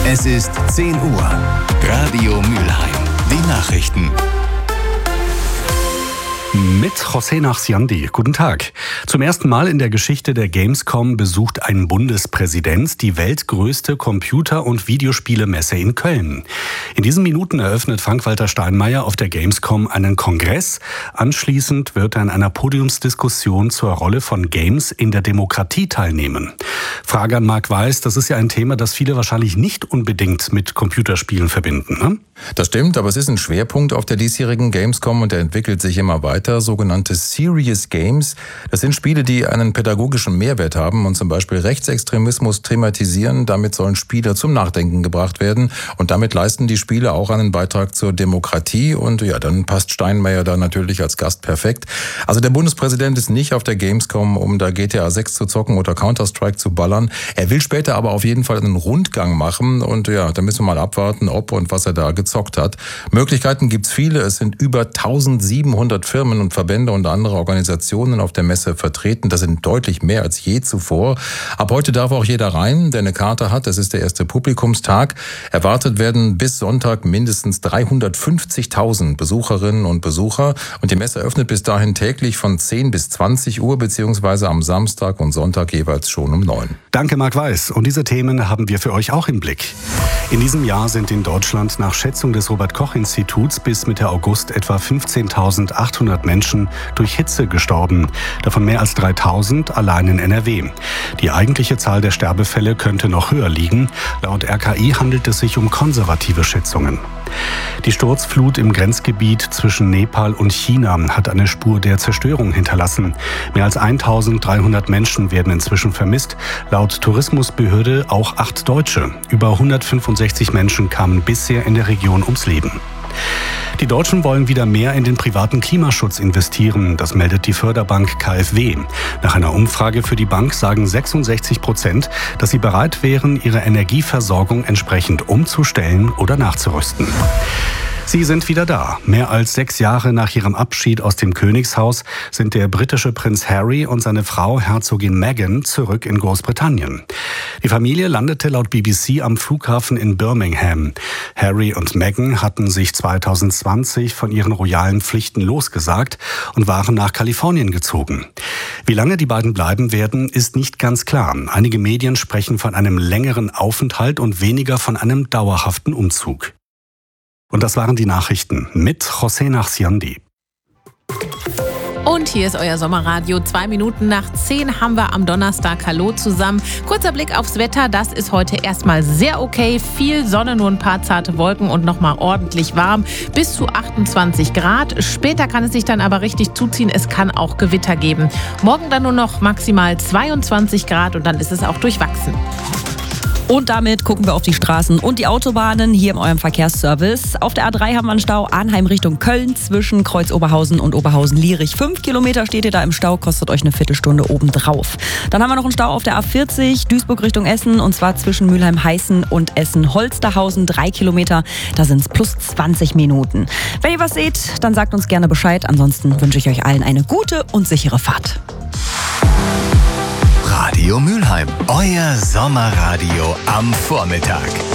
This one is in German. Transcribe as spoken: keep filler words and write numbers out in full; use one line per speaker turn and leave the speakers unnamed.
Es ist zehn Uhr. Radio Mülheim. Die Nachrichten.
Mit José Nachsiandi. Guten Tag. Zum ersten Mal in der Geschichte der Gamescom besucht ein Bundespräsident die weltgrößte Computer- und Videospielemesse in Köln. In diesen Minuten eröffnet Frank-Walter Steinmeier auf der Gamescom einen Kongress. Anschließend wird er an einer Podiumsdiskussion zur Rolle von Games in der Demokratie teilnehmen. Frage an Marc Weiß, das ist ja ein Thema, das viele wahrscheinlich nicht unbedingt mit Computerspielen verbinden, ne?
Das stimmt, aber es ist ein Schwerpunkt auf der diesjährigen Gamescom und der entwickelt sich immer weiter. Sogenannte Serious Games. Das sind Spiele, die einen pädagogischen Mehrwert haben und zum Beispiel Rechtsextremismus thematisieren. Damit sollen Spieler zum Nachdenken gebracht werden und damit leisten die Spiele auch einen Beitrag zur Demokratie und ja, dann passt Steinmeier da natürlich als Gast perfekt. Also der Bundespräsident ist nicht auf der Gamescom, um da G T A sechs zu zocken oder Counter-Strike zu ballern. Er will später aber auf jeden Fall einen Rundgang machen und ja, da müssen wir mal abwarten, ob und was er da gezockt hat. Möglichkeiten gibt's viele. Es sind über eintausendsiebenhundert Firmen und Verbände und andere Organisationen auf der Messe vertreten. Das sind deutlich mehr als je zuvor. Ab heute darf auch jeder rein, der eine Karte hat. Das ist der erste Publikumstag. Erwartet werden bis Sonntag mindestens dreihundertfünfzigtausend Besucherinnen und Besucher. Und die Messe öffnet bis dahin täglich von zehn bis zwanzig Uhr, beziehungsweise am Samstag und Sonntag jeweils schon um neun.
Danke, Marc Weiß. Und diese Themen haben wir für euch auch im Blick. In diesem Jahr sind in Deutschland nach Schätzung des Robert-Koch-Instituts bis Mitte August etwa fünfzehntausendachthundert Menschen durch Hitze gestorben. Davon mehr als dreitausend allein in N R W. Die eigentliche Zahl der Sterbefälle könnte noch höher liegen. Laut R K I handelt es sich um konservative Schätzungen. Die Sturzflut im Grenzgebiet zwischen Nepal und China hat eine Spur der Zerstörung hinterlassen. Mehr als eintausenddreihundert Menschen werden inzwischen vermisst. Laut Tourismusbehörde auch acht Deutsche. Über hundertfünfundsechzig Menschen kamen bisher in der Region ums Leben. Die Deutschen wollen wieder mehr in den privaten Klimaschutz investieren. Das meldet die Förderbank K f W. Nach einer Umfrage für die Bank sagen sechsundsechzig Prozent, dass sie bereit wären, ihre Energieversorgung entsprechend umzustellen oder nachzurüsten. Sie sind wieder da. Mehr als sechs Jahre nach ihrem Abschied aus dem Königshaus sind der britische Prinz Harry und seine Frau Herzogin Meghan zurück in Großbritannien. Die Familie landete laut B B C am Flughafen in Birmingham. Harry und Meghan hatten sich zweitausendzwanzig von ihren royalen Pflichten losgesagt und waren nach Kalifornien gezogen. Wie lange die beiden bleiben werden, ist nicht ganz klar. Einige Medien sprechen von einem längeren Aufenthalt und weniger von einem dauerhaften Umzug. Und das waren die Nachrichten mit José Nachsiandi.
Und hier ist euer Sommerradio. Zwei Minuten nach zehn haben wir am Donnerstag Hallo zusammen. Kurzer Blick aufs Wetter. Das ist heute erstmal sehr okay. Viel Sonne, nur ein paar zarte Wolken und nochmal ordentlich warm. Bis zu achtundzwanzig Grad. Später kann es sich dann aber richtig zuziehen. Es kann auch Gewitter geben. Morgen dann nur noch maximal zweiundzwanzig Grad und dann ist es auch durchwachsen.
Und damit gucken wir auf die Straßen und die Autobahnen hier in eurem Verkehrsservice. Auf der A drei haben wir einen Stau Arnheim Richtung Köln zwischen Kreuz Oberhausen und Oberhausen-Lierich. Fünf Kilometer steht ihr da im Stau, kostet euch eine Viertelstunde obendrauf. Dann haben wir noch einen Stau auf der A vierzig Duisburg Richtung Essen und zwar zwischen Mülheim-Heißen und Essen-Holsterhausen. Drei Kilometer, da sind es plus zwanzig Minuten. Wenn ihr was seht, dann sagt uns gerne Bescheid. Ansonsten wünsche ich euch allen eine gute und sichere Fahrt.
Radio Mülheim, euer Sommerradio am Vormittag.